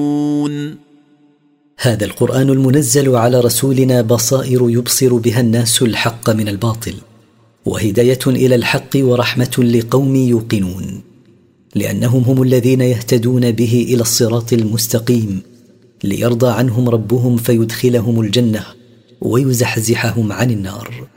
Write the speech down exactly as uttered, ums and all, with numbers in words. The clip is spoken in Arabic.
هذا القرآن المنزل على رسولنا بصائر يبصر بها الناس الحق من الباطل، وهداية إلى الحق ورحمة لقوم يوقنون، لأنهم هم الذين يهتدون به إلى الصراط المستقيم، ليرضى عنهم ربهم فيدخلهم الجنة ويزحزحهم عن النار.